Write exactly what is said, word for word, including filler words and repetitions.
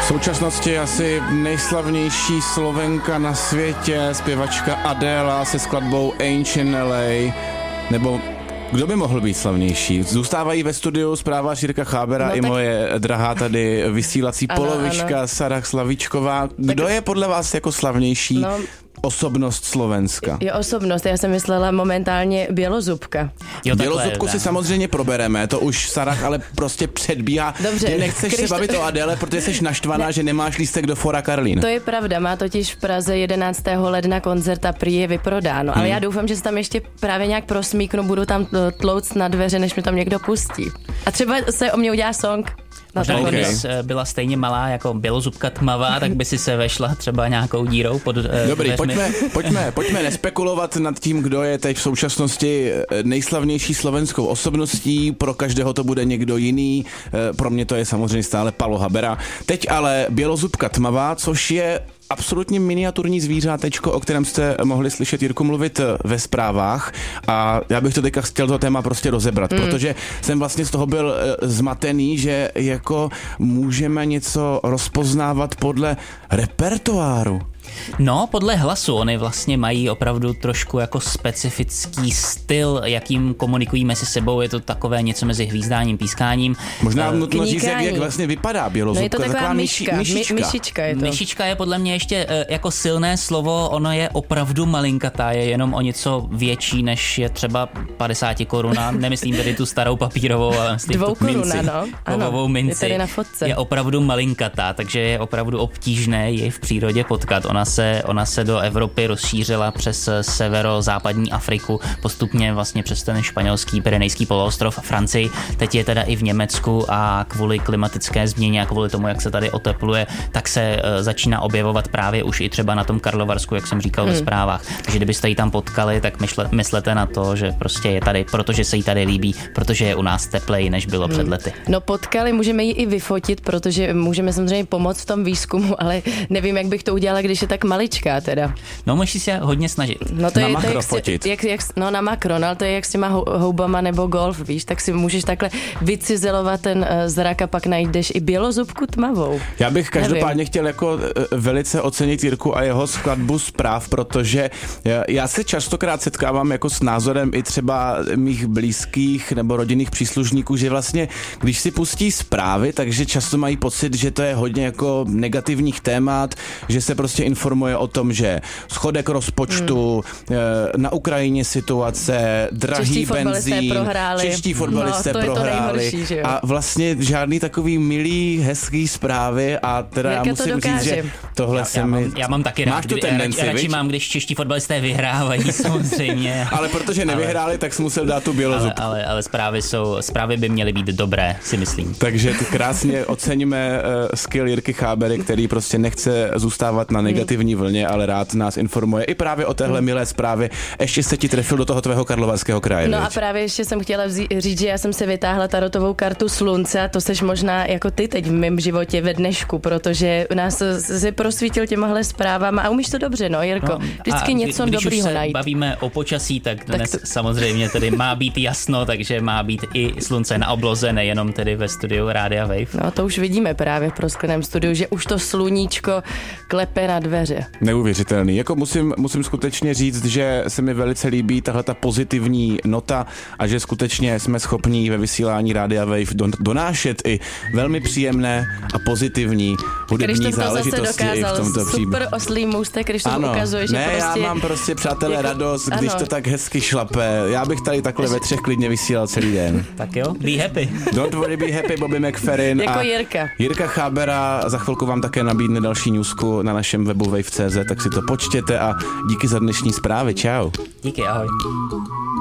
současnosti asi nejslavnější Slovenka na světě, zpěvačka Adela se skladbou Ancient L A, nebo kdo by mohl být slavnější? Zůstávají ve studiu zprávař Jirka Chábera no, i tak... moje drahá tady vysílací ano, polovička ano. Sara Slavíčková. Kdo tak... je podle vás jako slavnější no... osobnost Slovenska? Je osobnost, já jsem myslela momentálně Bělozubka. Jo, Bělozubku takhle, si samozřejmě probereme, to už Sarah ale prostě předbíhá. Dobře, ty nechceš Krišt... se bavit o Adele, protože jsi naštvaná, ne. že nemáš lístek do Fora Karlín. To je pravda, má totiž v Praze jedenáctého ledna koncert a prý je vyprodáno, hmm. ale já doufám, že se tam ještě právě nějak prosmíknu, budu tam tlouct na dveře, než mi tam někdo pustí. A třeba se o mě udělá song. Možná, okay. Kdybys byla stejně malá jako Bělozubka tmavá, tak by si se vešla třeba nějakou dírou pod Dobrý, pojďme, pojďme, pojďme nespekulovat nad tím, kdo je teď v současnosti nejslavnější slovenskou osobností. Pro každého to bude někdo jiný. Pro mě to je samozřejmě stále Palo Habera. Teď ale Bělozubka tmavá, což je absolutně miniaturní zvířátečko, o kterém jste mohli slyšet Jirku mluvit ve zprávách, a já bych to teďka chtěl to téma prostě rozebrat, mm. protože jsem vlastně z toho byl zmatený, že jako můžeme něco rozpoznávat podle repertoáru. No, podle hlasu. Oni vlastně mají opravdu trošku jako specifický styl, jakým komunikují mezi sebou. Je to takové něco mezi hvízdáním, pískáním. Možná nutno říct, jak, jak vlastně vypadá Bělozubka. No je to taková, taková myška. myšička. My, myšička je to. Myšička je podle mě ještě jako silné slovo. Ono je opravdu malinkatá, je jenom o něco větší, než je třeba padesát koruna. Nemyslím tedy tu starou papírovou, ale myslím Dvou tu koruna, minci. no. Ano, minci. je tady na fotce. Je opravdu malinkatá, takže je opravdu obtížné ji v přírodě potkat. Ona se, ona se do Evropy rozšířila přes severozápadní Afriku, postupně vlastně přes ten španělský Pyrenejský poloostrov Francii. Teď je teda i v Německu a kvůli klimatické změně a kvůli tomu, jak se tady otepluje, tak se uh, začíná objevovat právě už i třeba na tom Karlovarsku, jak jsem říkal hmm. ve zprávách. Takže kdybyste ji tam potkali, tak myšle, myslete na to, že prostě je tady, protože se jí tady líbí, protože je u nás tepleji, než bylo hmm. před lety. No potkali, můžeme ji i vyfotit, protože můžeme samozřejmě pomoct v tom výzkumu, ale nevím, jak bych to udělala, když je tak maličká teda. No musíš se hodně snažit. No to na je makro to, jak fotit. Jak, jak, no na makro, no, ale to je jak s těma houbama nebo golf, víš, tak si můžeš takhle vycizelovat ten uh, zrak a pak najdeš i Bělozubku tmavou. Já bych každopádně Nevím. chtěl jako uh, velice ocenit Jirku a jeho skladbu zpráv, protože uh, já se častokrát setkávám jako s názorem i třeba mých blízkých nebo rodinných příslušníků, že vlastně, když si pustí zprávy, takže často mají pocit, že to je hodně jako negativních témat, že se prostě informuje o tom, že schodek rozpočtu, hmm. na Ukrajině situace, drahý benzín, čeští fotbalisté no, prohráli nejhorší, a vlastně žádný takový milý, hezký zprávy a teda Jak já musím říct, že tohle já, se já mi... Mám, já mám taky rád, Máš tu kdy, tendenci, radši, radši mám, když čeští fotbalisté vyhrávají samozřejmě. Ale protože nevyhráli, ale, tak jsi musel dát tu Bělozubku. Ale, ale, ale zprávy, jsou, zprávy by měly být dobré, si myslím. Takže krásně oceníme uh, skill Jirky Chábery, který prostě nechce zůstávat na negativní vlně, ale rád nás informuje i právě o téhle milé zprávě. Ještě se ti trefil do toho tvého Karlovarského kraje. No viď? A právě ještě jsem chtěla vzí, říct, že já jsem se vytáhla tarotovou kartu slunce a to seš možná jako ty teď v mém životě ve dnešku, protože nás se prosvítil těmahle zprávama a umíš to dobře, no Jirko. No, vždycky něco kdy, dobrýho najít. Když už se bavíme o počasí, tak dnes tak to... samozřejmě tedy má být jasno, takže má být i slunce na obloze, nejenom tedy ve studiu Rádia Wave. No to už vidíme právě v proskleném studiu, že už to sluníčko klepe na dveře. Neuvěřitelný. Jako musím, musím skutečně říct, že se mi velice líbí tahle ta pozitivní nota a že skutečně jsme schopní ve vysílání Rádia Wave don, donášet i velmi příjemné a pozitivní hudební záležitosti i v tomto příběhu. Super oslý můstek, když to ano, ukazuješ. Ne, prostě... já mám prostě, přátelé, jako... radost, když ano. to tak hezky šlape. Já bych tady takhle ve třech klidně vysílal celý den. Tak jo, be happy. Don't worry, be happy, Bobby McFerrin. Jako a Jirka. Jirka Chábera, za chvilku vám také nabídne další newsku na našem webu wave tečka cé zet, tak si to počtěte a díky za dnešní zprávy. Čau. Díky, ahoj.